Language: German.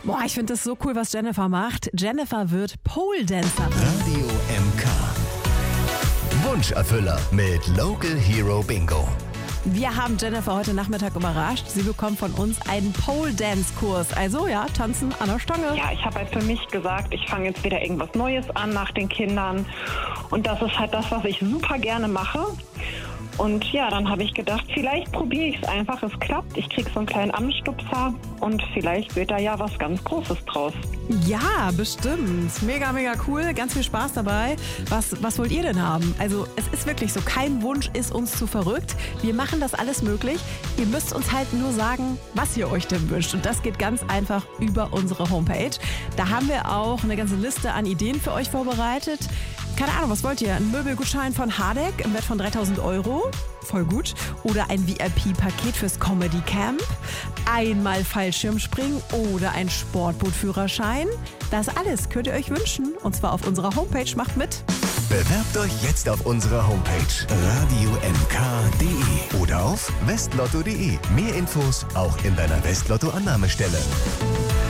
Boah, ich finde das so cool, was Jennifer macht. Jennifer wird Pole-Dancerin. Radio MK. Wunscherfüller mit Local Hero Bingo. Wir haben Jennifer heute Nachmittag überrascht. Sie bekommt von uns einen Pole-Dance-Kurs. Also ja, tanzen an der Stange. Ja, ich habe halt für mich gesagt, ich fange jetzt wieder irgendwas Neues an nach den Kindern. Und das ist halt das, was ich super gerne mache. Und ja, dann habe ich gedacht, vielleicht probiere ich es einfach. Es klappt, ich kriege so einen kleinen Anstupser und vielleicht wird da ja was ganz Großes draus. Ja, bestimmt. Mega, mega cool. Ganz viel Spaß dabei. Was wollt ihr denn haben? Also es ist wirklich so, kein Wunsch ist uns zu verrückt. Wir machen das alles möglich. Ihr müsst uns halt nur sagen, was ihr euch denn wünscht. Und das geht ganz einfach über unsere Homepage. Da haben wir auch eine ganze Liste an Ideen für euch vorbereitet. Keine Ahnung, was wollt ihr? Ein Möbelgutschein von Hardegg im Wert von 3.000 €? Voll gut. Oder ein VIP-Paket fürs Comedy Camp? Einmal Fallschirmspringen oder ein Sportbootführerschein? Das alles könnt ihr euch wünschen. Und zwar auf unserer Homepage. Macht mit. Bewerbt euch jetzt auf unserer Homepage radiomk.de oder auf westlotto.de. Mehr Infos auch in deiner Westlotto-Annahmestelle.